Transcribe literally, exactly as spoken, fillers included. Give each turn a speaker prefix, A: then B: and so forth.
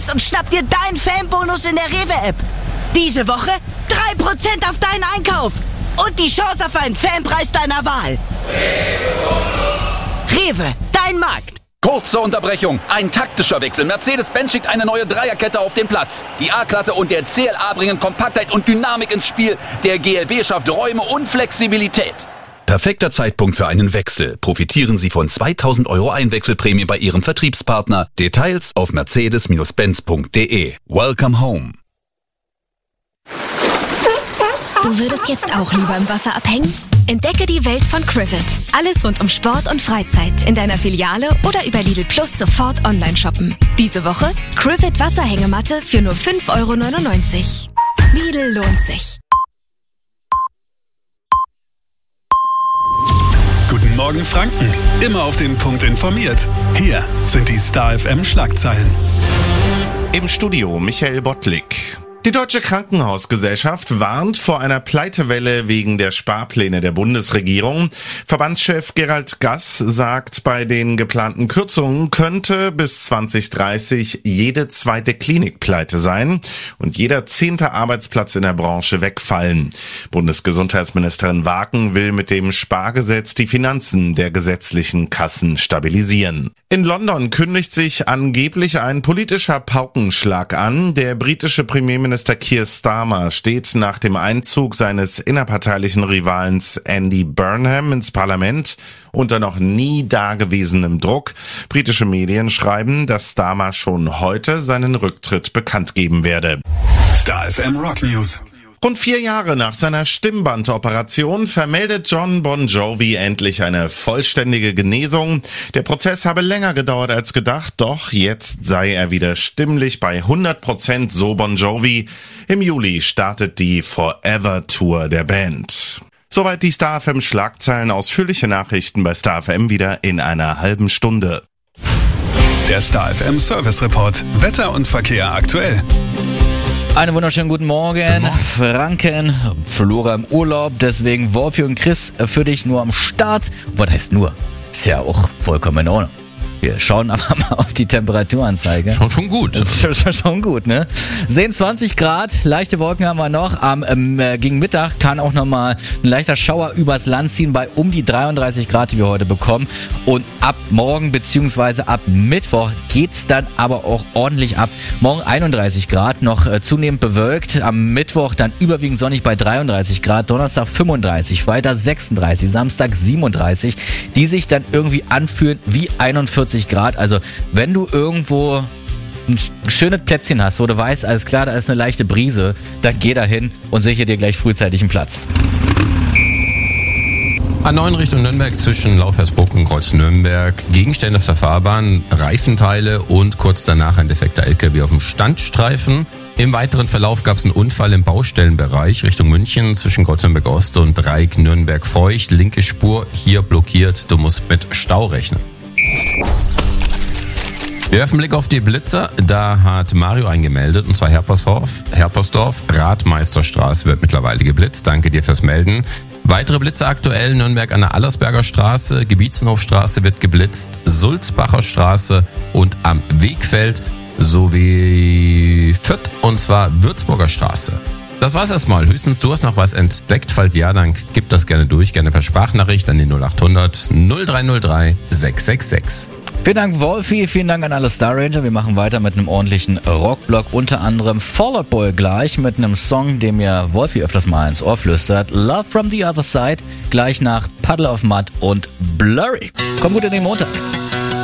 A: und schnapp dir deinen Fanbonus in der Rewe-App. Diese Woche drei Prozent auf deinen Einkauf und die Chance auf einen Fanpreis deiner Wahl. Rewe, dein Markt.
B: Kurze Unterbrechung. Ein taktischer Wechsel. Mercedes-Benz schickt eine neue Dreierkette auf den Platz. Die A-Klasse und der C L A bringen Kompaktheit und Dynamik ins Spiel. Der G L B schafft Räume und Flexibilität.
C: Perfekter Zeitpunkt für einen Wechsel. Profitieren Sie von zweitausend Euro Einwechselprämie bei Ihrem Vertriebspartner. Details auf mercedes Benz punkt de. Welcome home.
D: Du würdest jetzt auch lieber im Wasser abhängen? Entdecke die Welt von Crivet. Alles rund um Sport und Freizeit in deiner Filiale oder über Lidl Plus sofort online shoppen. Diese Woche Crivet Wasserhängematte für nur fünf Euro neunundneunzig. Lidl lohnt sich.
E: Guten Morgen Franken. Immer auf den Punkt informiert. Hier sind die Star F M Schlagzeilen.
F: Im Studio Michael Bottlik. Die Deutsche Krankenhausgesellschaft warnt vor einer Pleitewelle wegen der Sparpläne der Bundesregierung. Verbandschef Gerald Gass sagt, bei den geplanten Kürzungen könnte bis zwanzig dreißig jede zweite Klinik pleite sein und jeder zehnte Arbeitsplatz in der Branche wegfallen. Bundesgesundheitsministerin Waken will mit dem Spargesetz die Finanzen der gesetzlichen Kassen stabilisieren. In London kündigt sich angeblich ein politischer Paukenschlag an. Der britische Premierminister Keir Starmer steht nach dem Einzug seines innerparteilichen Rivalens Andy Burnham ins Parlament unter noch nie dagewesenem Druck. Britische Medien schreiben, dass Starmer schon heute seinen Rücktritt bekannt geben werde.
E: Star F M Rock News.
F: Rund vier Jahre nach seiner Stimmbandoperation vermeldet Jon Bon Jovi endlich eine vollständige Genesung. Der Prozess habe länger gedauert als gedacht, doch jetzt sei er wieder stimmlich bei hundert Prozent, so Bon Jovi. Im Juli startet die Forever Tour der Band. Soweit die Star F M Schlagzeilen. Ausführliche Nachrichten bei Star F M wieder in einer halben Stunde.
E: Der Star F M Service Report. Wetter und Verkehr aktuell.
G: Einen wunderschönen guten Morgen. guten Morgen, Franken, Flora im Urlaub, deswegen Wolfi und Chris für dich nur am Start. Was heißt nur? Ist ja auch vollkommen in Ordnung. Wir schauen aber mal auf die Temperaturanzeige.
H: Schon schon gut.
G: Das ist schon, schon, schon gut, ne? Sehen zwanzig Grad, leichte Wolken haben wir noch. Am ähm, gegen Mittag kann auch nochmal ein leichter Schauer übers Land ziehen bei um die dreiunddreißig Grad, die wir heute bekommen. Und ab morgen beziehungsweise ab Mittwoch geht's dann aber auch ordentlich ab. Morgen einunddreißig Grad, noch äh, zunehmend bewölkt. Am Mittwoch dann überwiegend sonnig bei dreiunddreißig Grad. Donnerstag fünfunddreißig, Freitag sechsunddreißig, Samstag siebenunddreißig. Die sich dann irgendwie anfühlen wie einundvierzig Grad. Also wenn du irgendwo ein schönes Plätzchen hast, wo du weißt, alles klar, da ist eine leichte Brise, dann geh da hin und sichere dir gleich frühzeitig einen Platz.
H: A neun Richtung Nürnberg zwischen Laufhersbruck und Kreuz Nürnberg. Gegenstände auf der Fahrbahn, Reifenteile und kurz danach ein defekter L K W auf dem Standstreifen. Im weiteren Verlauf gab es einen Unfall im Baustellenbereich Richtung München zwischen Kreuz Nürnberg Ost und Dreieck Nürnberg Feucht. Linke Spur hier blockiert, du musst mit Stau rechnen. Wir werfen Blick auf die Blitzer. Da hat Mario eingemeldet, und zwar Herpersdorf. Herpersdorf, Radmeisterstraße wird mittlerweile geblitzt. Danke dir fürs Melden. Weitere Blitze aktuell: Nürnberg an der Allersberger Straße, Gebietsenhofstraße wird geblitzt, Sulzbacher Straße und am Wegfeld sowie Fürth, und zwar Würzburger Straße. Das war's erstmal. Höchstens du hast noch was entdeckt. Falls ja, dann gib das gerne durch. Gerne per Sprachnachricht an die null acht hundert null drei null drei sechs sechs sechs.
G: Vielen Dank, Wolfi. Vielen Dank an alle Star Ranger. Wir machen weiter mit einem ordentlichen Rockblock. Unter anderem Fall Out Boy gleich mit einem Song, den mir Wolfi öfters mal ins Ohr flüstert. Love from the Other Side. Gleich nach Puddle of Mud und Blurry. Komm gut in den Montag.